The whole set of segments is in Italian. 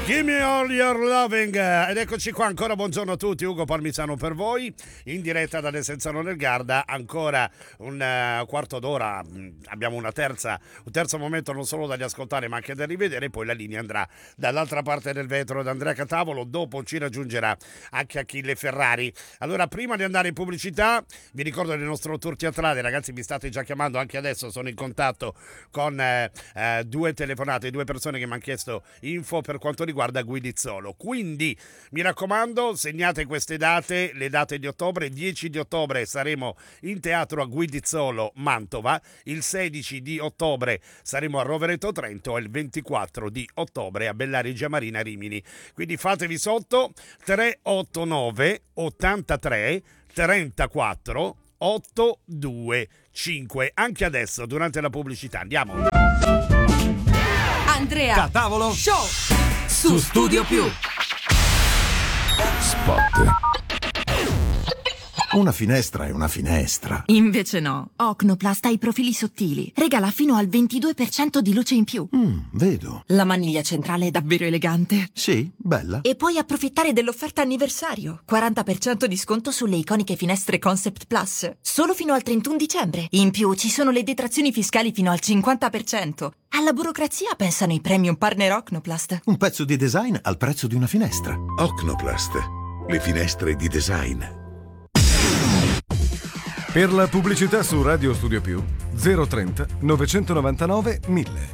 Give me all your loving. Ed eccoci qua ancora, buongiorno a tutti, Ugo Palmisano per voi, in diretta dall'Esenzano nel Garda, ancora un quarto d'ora, abbiamo un terzo momento non solo da riascoltare ma anche da rivedere, poi la linea andrà dall'altra parte del vetro da Andrea Catavolo, dopo ci raggiungerà anche Achille Ferrari. Allora, prima di andare in pubblicità, vi ricordo del nostro tour teatrale, ragazzi, mi state già chiamando, anche adesso sono in contatto con due telefonate, due persone che mi hanno chiesto info per quanto riguarda Guidizzolo, quindi mi raccomando, segnate queste date, le date di ottobre. 10 di ottobre saremo in teatro a Guidizzolo, Mantova, il 16 di ottobre saremo a Rovereto, Trento, e il 24 di ottobre a Bellarigia Marina, Rimini. Quindi fatevi sotto 389 83 34 825. Anche adesso durante la pubblicità andiamo. Andrea Catavolo Show su Studio Più. Spot. Una finestra è una finestra. Invece no. Ocnoplast ha i profili sottili. Regala fino al 22% di luce in più. Vedo. La maniglia centrale è davvero elegante. Sì, bella. E puoi approfittare dell'offerta anniversario. 40% di sconto sulle iconiche finestre Concept Plus. Solo fino al 31 dicembre. In più ci sono le detrazioni fiscali fino al 50%. Alla burocrazia pensano i premium partner Ocnoplast. Un pezzo di design al prezzo di una finestra. Ocnoplast, le finestre di design. Per la pubblicità su Radio Studio Più 030 999 1000.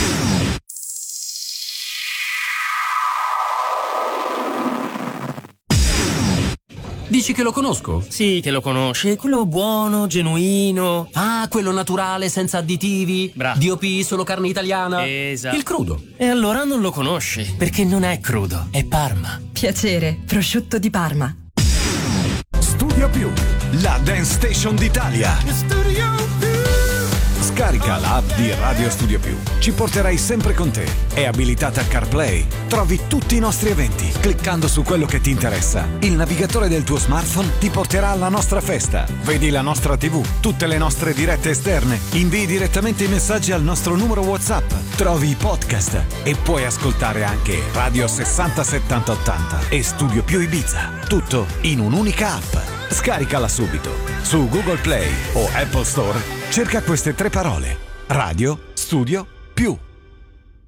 Dici che lo conosco? Sì, che lo conosci. Quello buono, genuino. Ah, quello naturale, senza additivi. Bravo. DOP, solo carne italiana. Esatto. Il crudo. E allora non lo conosci, perché non è crudo, è Parma. Piacere, prosciutto di Parma. Studio Più, la dance station d'Italia. Scarica l'app di Radio Studio Più. Ci porterai sempre con te. È abilitata a CarPlay. Trovi tutti i nostri eventi cliccando su quello che ti interessa. Il navigatore del tuo smartphone ti porterà alla nostra festa. Vedi la nostra TV, tutte le nostre dirette esterne. Invii direttamente i messaggi al nostro numero WhatsApp. Trovi i podcast e puoi ascoltare anche Radio 60 70 80 e Studio Più Ibiza. Tutto in un'unica app. Scaricala subito. Su Google Play o Apple Store cerca queste 3 parole: Radio Studio Più.